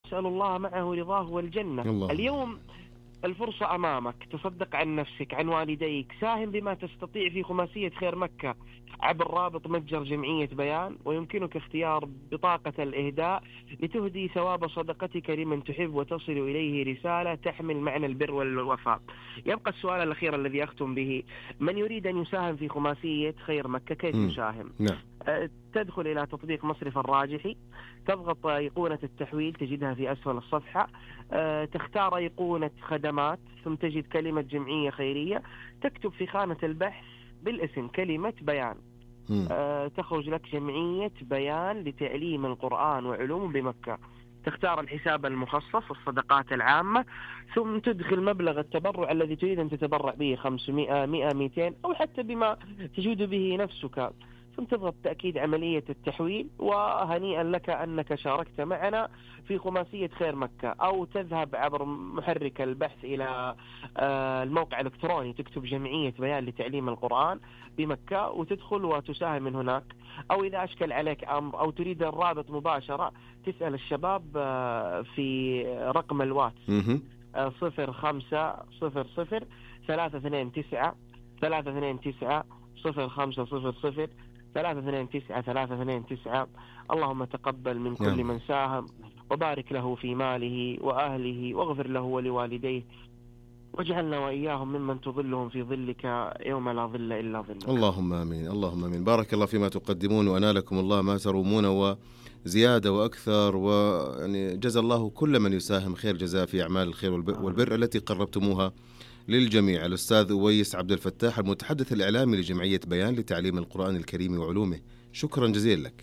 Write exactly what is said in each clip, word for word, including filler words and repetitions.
نسأل الله معه رضاه والجنة. الله. اليوم الفرصة أمامك، تصدق عن نفسك، عن والديك، ساهم بما تستطيع في خماسية خير مكة عبر رابط متجر جمعية بيان، ويمكنك اختيار بطاقة الإهداء لتهدي ثواب صدقتك لمن تحب وتصل إليه رسالة تحمل معنى البر والوفاء. يبقى السؤال الأخير الذي أختم به: من يريد أن يساهم في خماسية خير مكة كيف م. يساهم؟ نعم. تدخل إلى تطبيق مصرف الراجحي، تضغط أيقونة التحويل تجدها في أسفل الصفحة، تختار أيقونة خدمات، ثم تجد كلمة جمعية خيرية، تكتب في خانة البحث بالاسم كلمة بيان، تخرج لك جمعية بيان لتعليم القرآن وعلوم بمكة. تختار الحساب المخصص الصدقات العامة، ثم تدخل مبلغ التبرع الذي تريد أن تتبرع به، خمسمائة مئة مئتين أو حتى بما تجود به نفسك، ثم تضغط تأكيد عملية التحويل، وهنيئا لك أنك شاركت معنا في خماسية خير مكة. أو تذهب عبر محرك البحث إلى الموقع الإلكتروني، تكتب جمعية بيان لتعليم القرآن بمكة وتدخل وتساهم من هناك. أو إذا أشكل عليك أمر أو تريد الرابط مباشرة، تسأل الشباب في رقم الواتس صفر خمسة صفر صفر ثلاثة اثنين تسعة ثلاثة اثنين تسعة صفر خمسة صفر صفر ثلاثة اثنين تسعة ثلاثة اثنين تسعة. اللهم تقبل من كل من ساهم، وبارك له في ماله وأهله، واغفر له ولوالديه، واجعلنا وإياهم ممن تظلهم في ظلك يوم لا ظل إلا ظلك. اللهم آمين. اللهم آمين. بارك الله فيما تقدمون، وأنالكم الله ما ترومون وزيادة وأكثر، ويعني جزا الله كل من يساهم خير جزاء في أعمال الخير والبر التي قربتموها للجميع. الأستاذ أويس عبد الفتاح، المتحدث الإعلامي لجمعية بيان لتعليم القرآن الكريم وعلومه، شكرا جزيلا لك.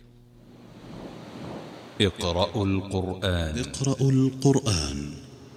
اقرأوا القرآن. اقرأوا القرآن.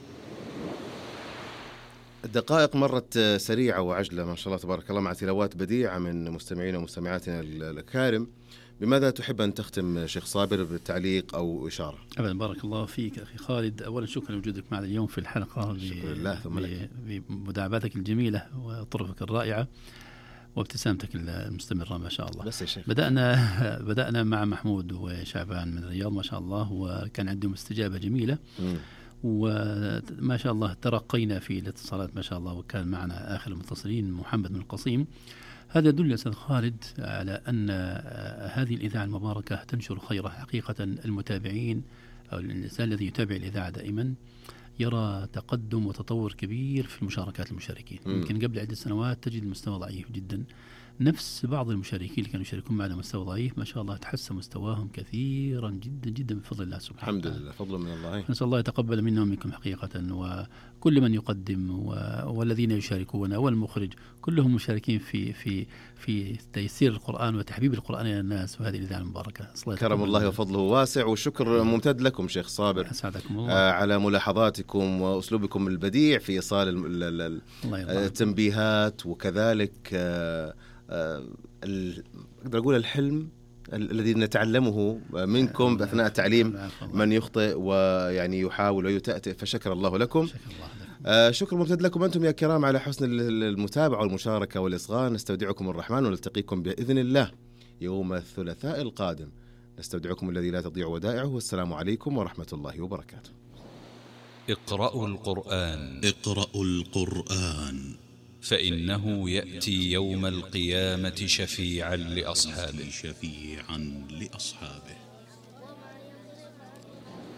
الدقائق مرت سريعة وعجلة ما شاء الله تبارك الله، مع تلاوات بديعة من مستمعين ومستمعاتنا الأكارم. بماذا تحب أن تختم شيخ صابر، بالتعليق أو إشارة؟ أبدا. بارك الله فيك أخي خالد. أولا شكرا لوجودك معنا اليوم في الحلقة، شكرا لله ثم لك بمداعباتك الجميلة وطرفك الرائعة وابتسامتك المستمرة ما شاء الله. بس يا شيخ. بدأنا بدأنا مع محمود وشعبان من الرياض ما شاء الله، وكان عندهم استجابة جميلة م. وما شاء الله ترقينا في الاتصالات ما شاء الله، وكان معنا آخر المتصلين محمد من القصيم. هذا يدل يا أستاذ خالد على أن هذه الإذاعة المباركة تنشر خيرها حقيقة. المتابعين أو الإنسان الذي يتابع الإذاعة دائما يرى تقدم وتطور كبير في المشاركات المشاركين. يمكن قبل عدة سنوات تجد المستوى ضعيف جدا، نفس بعض المشاركين اللي كانوا يشاركون معنا مستوى ضعيف ما شاء الله تحسن مستواهم كثيرا جدا جدا بفضل الله سبحانه الحمد لله، فضل من الله. نسأل الله يتقبل منا ومنكم حقيقة، وكل من يقدم والذين يشاركون والمخرج كلهم مشاركين في في في تيسير القرآن وتحبيب القرآن إلى الناس، وهذه الإذاعة المباركة. كرم الله وفضله واسع، والشكر ممتد لكم شيخ صابر. أسعدكم الله. آه على ملاحظاتكم وأسلوبكم البديع في إيصال التنبيهات، وكذلك آه أقدر أقول الحلم الذي نتعلمه منكم أثناء تعليم من يخطئ ويعني يحاول ويتأتئ، فشكر الله لكم. شكر الله لكم. آه شكر ممتد لكم أنتم يا كرام على حسن المتابعة والمشاركة والإصغاء. نستودعكم الرحمن ونلتقيكم بإذن الله يوم الثلاثاء القادم. نستودعكم الذي لا تضيع ودائعه، والسلام عليكم ورحمة الله وبركاته. اقرأوا القرآن. اقرأوا القرآن فإنه يأتي يوم القيامة شفيعا لأصحابه. شفيعا لأصحابه.